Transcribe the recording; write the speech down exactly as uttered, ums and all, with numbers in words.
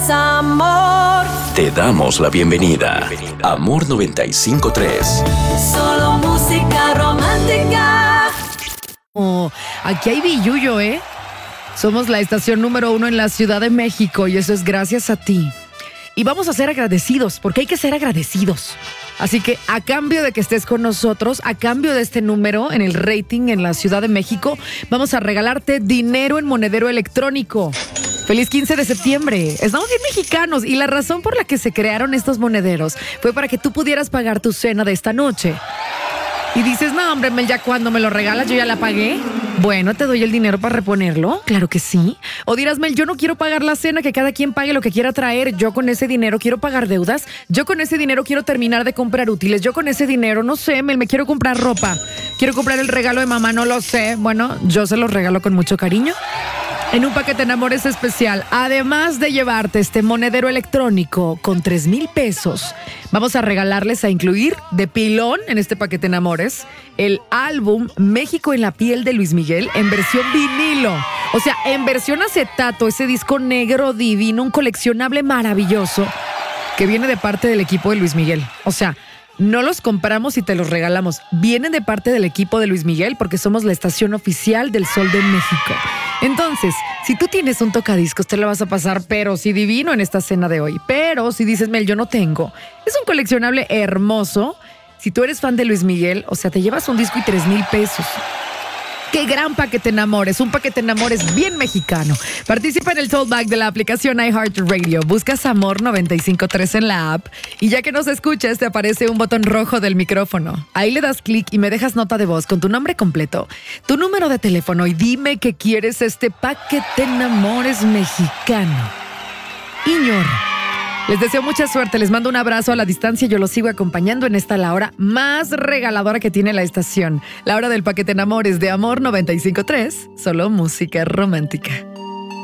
es amor. Te damos la bienvenida. Amor noventa y cinco punto tres. Solo música romántica. Oh, aquí hay billuyo, ¿eh? Somos la estación número uno en la Ciudad de México y eso es gracias a ti. Y vamos a ser agradecidos, porque hay que ser agradecidos. Así que a cambio de que estés con nosotros, a cambio de este número en el rating en la Ciudad de México, vamos a regalarte dinero en monedero electrónico. ¡Feliz quince de septiembre! Estamos bien mexicanos y la razón por la que se crearon estos monederos fue para que tú pudieras pagar tu cena de esta noche. Y dices, no, hombre, Mel, ya cuando me lo regalas yo ya la pagué. Bueno, ¿te doy el dinero para reponerlo? Claro que sí. O dirás, Mel, yo no quiero pagar la cena, que cada quien pague lo que quiera traer. Yo con ese dinero quiero pagar deudas. Yo con ese dinero quiero terminar de comprar útiles. Yo con ese dinero, no sé, Mel, me quiero comprar ropa. Quiero comprar el regalo de mamá, no lo sé. Bueno, yo se los regalo con mucho cariño. En un paquete enamores especial, además de llevarte este monedero electrónico con tres mil pesos, vamos a regalarles a incluir de pilón en este paquete enamores el álbum México en la piel de Luis Miguel en versión vinilo. O sea, en versión acetato, ese disco negro divino, un coleccionable maravilloso que viene de parte del equipo de Luis Miguel. O sea, no los compramos y te los regalamos. Vienen de parte del equipo de Luis Miguel porque somos la estación oficial del Sol de México. Entonces, si tú tienes un tocadiscos, te lo vas a pasar, pero sí divino en esta cena de hoy. Pero si dices, Mel, yo no tengo. Es un coleccionable hermoso. Si tú eres fan de Luis Miguel, o sea, te llevas un disco y tres mil pesos. ¡Qué gran paquete enamores! Un paquete enamores bien mexicano. Participa en el Tollback de la aplicación iHeartRadio. Buscas Amor noventa y cinco punto tres en la app y ya que nos escuchas te aparece un botón rojo del micrófono. Ahí le das clic y me dejas nota de voz con tu nombre completo, tu número de teléfono y dime que quieres este paquete enamores mexicano. Iñor. Les deseo mucha suerte, les mando un abrazo a la distancia, yo los sigo acompañando en esta la hora más regaladora que tiene la estación, la hora del paquete enamores de Amor noventa y cinco punto tres, solo música romántica.